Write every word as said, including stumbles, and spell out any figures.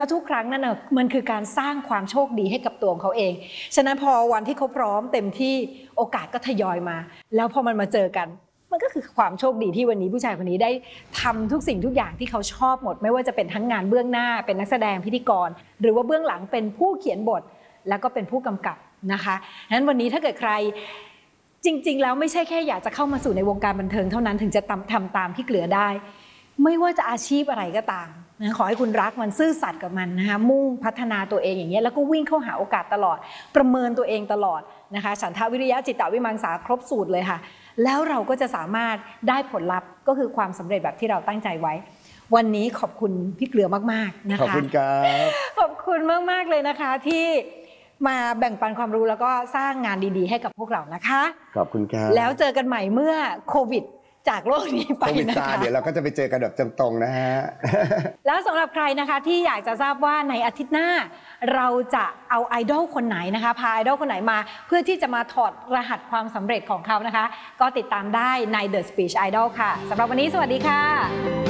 ทุกครั้งนั่นน่ะมันคือการสร้างความโชคดีให้กับตัวของเขาเองฉะนั้นพอวันที่เขาพร้อมเต็มที่โอกาสก็ทยอยมาแล้วพอมันมาเจอกันมันก็คือความโชคดีที่วันนี้ผู้ชายคนนี้ได้ทำทุกสิ่งทุกอย่างที่เขาชอบหมดไม่ว่าจะเป็นทั้งงานเบื้องหน้าเป็นนักแสดงพิธีกรหรือว่าเบื้องหลังเป็นผู้เขียนบทแล้วก็เป็นผู้กำกับนะคะฉะนั้นวันนี้ถ้าเกิดใครจริงๆแล้วไม่ใช่แค่อยากจะเข้ามาสู่ในวงการบันเทิงเท่านั้นถึงจะทำตามพี่เกลือได้ไม่ว่าจะอาชีพอะไรก็ตามนะขอให้คุณรักมันซื่อสัตย์กับมันนะคะมุ่งพัฒนาตัวเองอย่างเงี้ยแล้วก็วิ่งเข้าหาโอกาสตลอดประเมินตัวเองตลอดนะคะฉันทวิริยะจิตตวิมังสาครบสูตรเลยค่ะแล้วเราก็จะสามารถได้ผลลัพธ์ก็คือความสำเร็จแบบที่เราตั้งใจไว้วันนี้ขอบคุณพี่เกลือมากๆนะคะขอบคุณครับขอบคุณมากๆเลยนะคะที่มาแบ่งปันความรู้แล้วก็สร้างงานดีๆให้กับพวกเรานะคะขอบคุณครับแล้วเจอกันใหม่เมื่อโควิดจากโลกนี้ไปนะคะเดี๋ยวเราก็จะไปเจอกันแบบตรงๆนะฮะแล้วสำหรับใครนะคะที่อยากจะทราบว่าในอาทิตย์หน้าเราจะเอาไอดอลคนไหนนะคะพาไอดอลคนไหนมาเพื่อที่จะมาถอดรหัสความสำเร็จของเขานะคะก็ติดตามได้ใน The Speech Idol ค่ะสำหรับวันนี้สวัสดีค่ะ